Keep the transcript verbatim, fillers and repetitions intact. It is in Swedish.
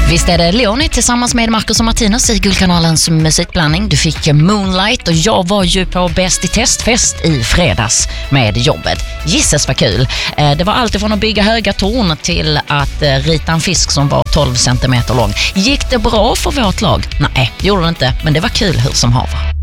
Visst är det Leonie tillsammans med Marcus och Martinus i Guldkanalens musikblandning. Du fick Moonlight och jag var ju på Bäst i testfest i fredags med jobbet. Gisses vad kul. Det var allt ifrån att bygga höga torn till att rita en fisk som var tolv centimeter lång. Gick det bra för vårt lag? Nej, gjorde det inte, men det var kul hur som haver.